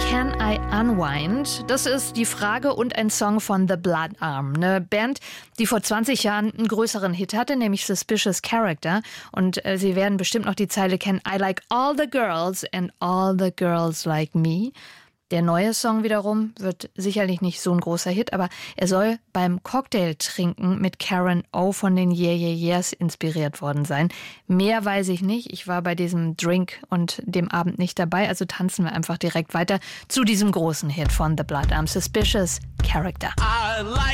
Can I Unwind? Das ist die Frage und ein Song von The Blood Arm. Eine Band, die vor 20 Jahren einen größeren Hit hatte, nämlich Suspicious Character. Und Sie werden bestimmt noch die Zeile kennen, I like all the girls and all the girls like me. Der neue Song wiederum wird sicherlich nicht so ein großer Hit, aber er soll beim Cocktailtrinken mit Karen O von den Yeah Yeah Yeahs inspiriert worden sein. Mehr weiß ich nicht. Ich war bei diesem Drink und dem Abend nicht dabei, also tanzen wir einfach direkt weiter zu diesem großen Hit von The Blood Arm, Suspicious Character.